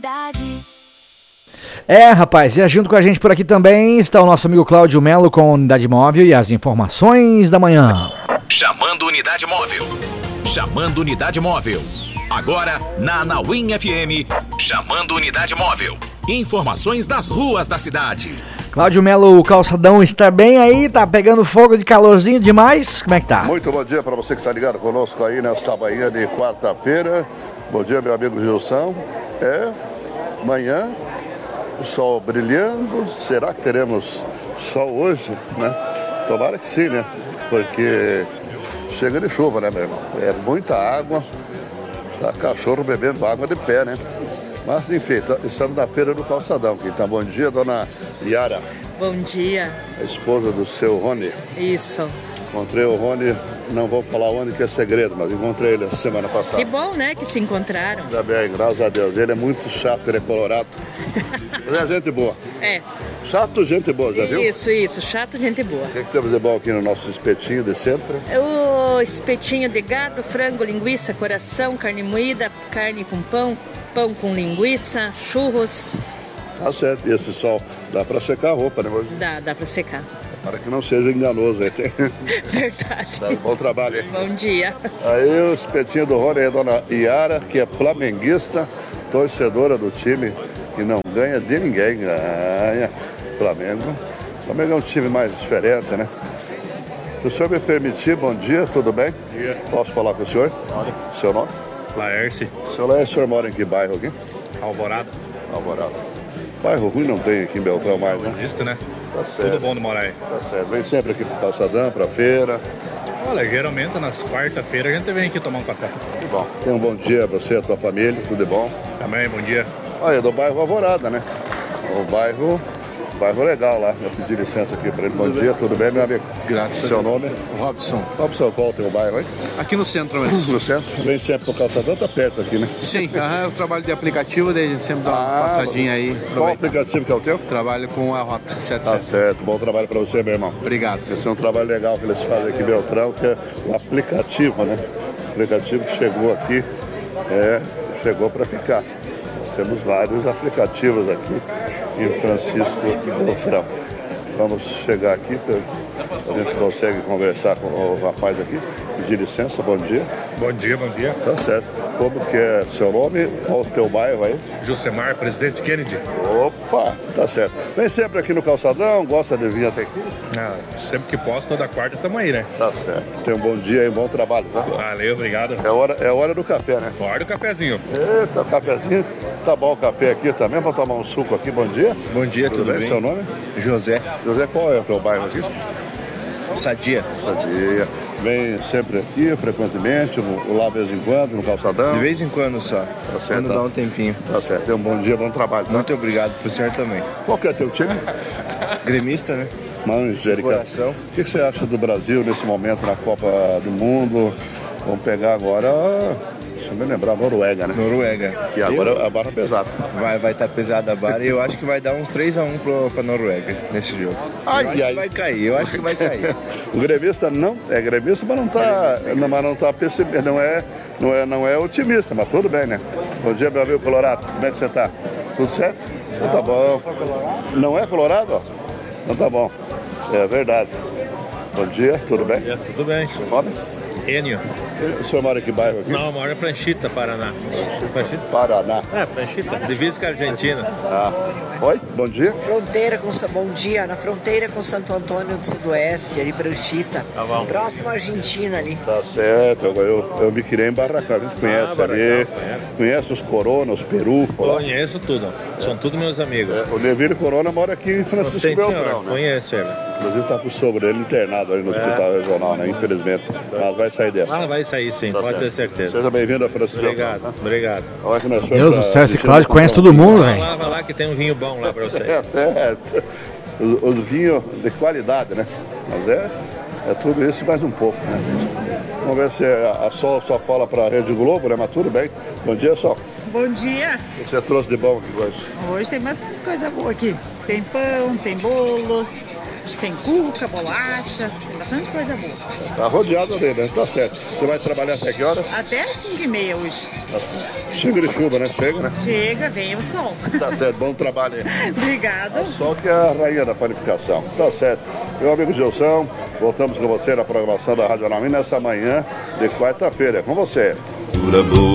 Rapaz, e junto com a gente por aqui também está o nosso amigo Cláudio Melo com a Unidade Móvel e as informações da manhã. Chamando Unidade Móvel. Chamando Unidade Móvel. Agora na Anauim FM. Chamando Unidade Móvel. Informações das ruas da cidade. Cláudio Melo, o calçadão está bem aí? Tá pegando fogo de calorzinho demais? Como é que tá? Muito bom dia para você que está ligado conosco aí nesta manhã de quarta-feira. Bom dia, meu amigo Gilson. Manhã, o sol brilhando. Será que teremos sol hoje, né? Tomara que sim, né? Porque chega de chuva, né, meu irmão? É muita água. Tá cachorro bebendo água de pé, né? Mas, enfim, estamos na feira do calçadão. Então, bom dia, dona Yara. Bom dia. A esposa do seu Rony. Isso. Encontrei o Rony, não vou falar onde que é segredo, mas encontrei ele semana passada. Que bom, né, que se encontraram. Ainda bem, graças a Deus. Ele é muito chato, ele é colorado. Mas é gente boa. Chato, gente boa, já viu? Isso, chato, gente boa. O que temos de bom aqui no nosso espetinho de sempre? O espetinho de gado, frango, linguiça, coração, carne moída, carne com pão, pão com linguiça, churros. Tá certo, e esse sol dá pra secar a roupa, né? Dá pra secar. Para que não seja enganoso aí. Verdade. Dá um bom trabalho, hein? Bom dia. Aí o espetinho do Rony é a dona Yara, que é flamenguista, torcedora do time, que não ganha de ninguém, ganha Flamengo. O Flamengo é um time mais diferente, né? Se o senhor me permitir, bom dia, tudo bem? Bom dia. Posso falar com o senhor? Pode. Seu nome? Laércio. Seu Laércio, o senhor mora em que bairro aqui? Alvorada. Alvorada. Bairro ruim não tem aqui em Beltrão mais, né? Isso, né? Tá certo. Tudo bom de morar aí. Tá certo. Vem sempre aqui pro calçadão, pra feira. Olha, geralmente nas quarta-feiras a gente vem aqui tomar um café. Que bom. Tenha um bom dia pra você e a tua família, tudo de bom. Também, bom dia. Olha, do bairro Alvorada, né? O bairro legal lá. Eu pedi licença aqui pra ele. Bom dia, tudo bem, meu amigo? Graças. Seu nome? Robson. Robson, qual é o teu bairro aí? Aqui no centro mesmo. No centro? Vem sempre pro calçadão, tá perto aqui, né? Sim, eu trabalho de aplicativo, daí a gente sempre dá uma passadinha aí. Qual aplicativo que é o teu? Trabalho com a Rota 77. Tá certo, bom trabalho pra você, meu irmão. Obrigado. Esse é um trabalho legal que eles fazem aqui em Beltrão, que é o aplicativo, né? O aplicativo chegou aqui, chegou pra ficar. Nós temos vários aplicativos aqui em Francisco e Beltrão. Vamos chegar aqui, a gente consegue conversar com o rapaz aqui. Pedir licença, bom dia. Bom dia, bom dia. Tá certo. Como que é seu nome? Qual o teu bairro aí? Jusemar, presidente Kennedy. Opa, tá certo. Vem sempre aqui no calçadão, gosta de vir até aqui? Sempre que posso, toda quarta estamos aí, né? Tá certo. Tenha um bom dia e um bom trabalho, tá? Valeu, obrigado. É hora do café, né? Hora do cafezinho. Eita, cafezinho. Tá bom o café aqui também, vamos tomar um suco aqui. Bom dia. Bom dia, tudo bem? Seu nome? José. José, qual é o teu bairro aqui? Sadia. Sadia. Vem sempre aqui, frequentemente, lá de vez em quando, no calçadão. De vez em quando só. Tá certo. Quando dá um tempinho. Tá certo. Tenha um bom dia, bom trabalho. Tá? Muito obrigado pro senhor também. Qual que é teu time? Gremista, né? Manjericaba. Coração. O que você acha do Brasil nesse momento na Copa do Mundo? Vamos pegar agora, deixa eu me lembrar, Noruega, né? Noruega. E agora a barra pesada. Vai estar pesada a barra e eu acho que vai dar uns 3-1 pra Noruega nesse jogo. Vai cair, eu acho que vai cair. O gremista não é gremista, mas não tá pessimista, não é otimista, mas tudo bem, né? Bom dia, meu amigo Colorado, como é que você tá? Tudo certo? Então tá bom. Não é Colorado? Ó? Então tá bom. É verdade. Bom dia, tudo bem? Tudo bem. Nome? Enio. O senhor mora em que bairro aqui? Não, eu moro em Pranchita, Paraná. Pranchita? Paraná. Pranchita. Divisa com a Argentina. Oi, bom dia. Bom dia, na fronteira com Santo Antônio do Sudoeste, ali Pranchita. Tá bom. Próximo à Argentina ali. Tá certo, eu me criei em Barracão, a gente conhece ali, conhece os Corona, os Peru. Conheço tudo, são todos meus amigos. O Neville Corona mora aqui em Francisco Beltrão, né? Conheço ele. Inclusive tá com o sogro dele internado ali no hospital regional, né? Infelizmente, mas vai sair dessa. Vai sair sim, pode ter certeza. Seja bem-vindo a Francisco Beltrão. Obrigado. Deus do céu, esse Cláudio conhece todo mundo, velho. Vai lá que tem um vinho bom lá pra você. Os vinhos de qualidade, né? Mas é tudo isso e mais um pouco, né? Vamos ver se a Sol só fala pra Rede Globo, né? Mas tudo bem. Bom dia, Sol. Bom dia. O que você trouxe de bom aqui hoje? Hoje tem bastante coisa boa aqui. Tem pão, tem bolos, Tem cuca, bolacha, tem bastante coisa boa. Tá rodeado dele, né? Tá certo. Você vai trabalhar até que horas? Até 5h30 hoje. Chega de chuva, né? Chega, né? Chega, vem o sol. Tá certo, bom trabalho aí. Obrigada. A Sol que é a rainha da panificação. Tá certo. Meu amigo Gilson, voltamos com você na programação da Rádio Anauí nessa manhã de quarta-feira. É com você.